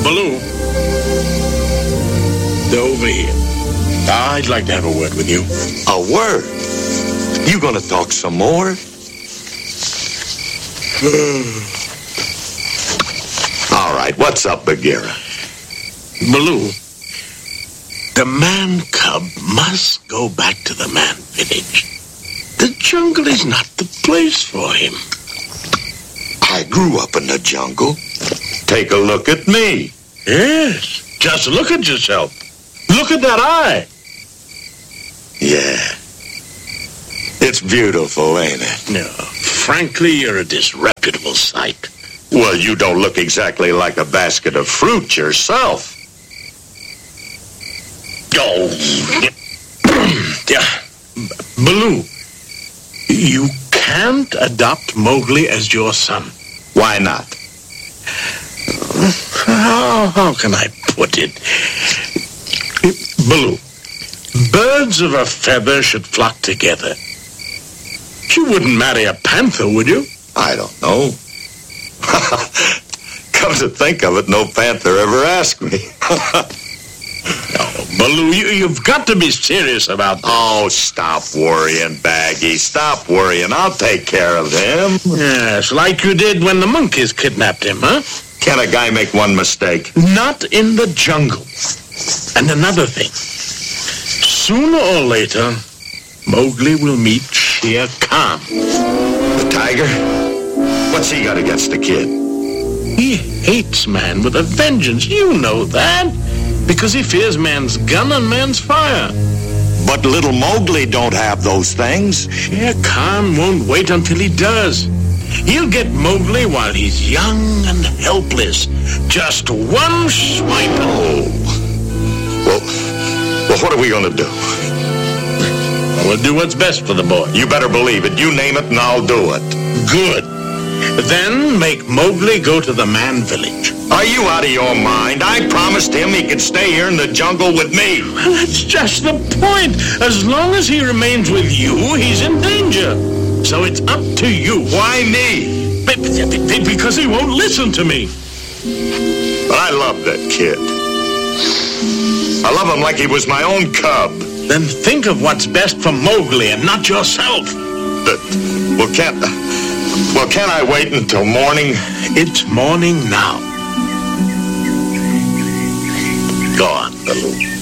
Baloo. They're over here. I'd like to have a word with you. A word? You gonna talk some more? All right, what's up, Bagheera? Baloo, the man cub must go back to the man village. The jungle is not the place for him. I grew up in the jungle. Take a look at me. Yes, just look at yourself. Look at that eye. Yeah. It's beautiful, ain't it? No, frankly, you're a disreputable sight. Well, you don't look exactly like a basket of fruit yourself. Oh, yeah. Baloo, you can't adopt Mowgli as your son. Why not? How can I put it? Baloo, birds of a feather should flock together. You wouldn't marry a panther, would you? I don't know. Come to think of it, no panther ever asked me. Oh, Baloo, you've got to be serious about this. Oh, stop worrying, Baggy. Stop worrying. I'll take care of him. Yes, like you did when the monkeys kidnapped him, huh? Can a guy make one mistake? Not in the jungle. And another thing. Sooner or later, Mowgli will meet Shere Khan. The tiger? What's he got against the kid? He hates man with a vengeance. You know that. Because he fears man's gun and man's fire. But little Mowgli don't have those things. Shere Khan won't wait until he does. He'll get Mowgli while he's young and helpless. Just one swipe. Oh. Well, what are we going to do? We'll do what's best for the boy. You better believe it. You name it and I'll do it. Good. Then make Mowgli go to the man village. Are you out of your mind? I promised him he could stay here in the jungle with me. Well, that's just the point. As long as he remains with you, he's in danger. So it's up to you. Why me? Because he won't listen to me. But I love that kid. I love him like he was my own cub. Then think of what's best for Mowgli and not yourself. Well, can't I wait until morning? It's morning now. Go on, Baloo.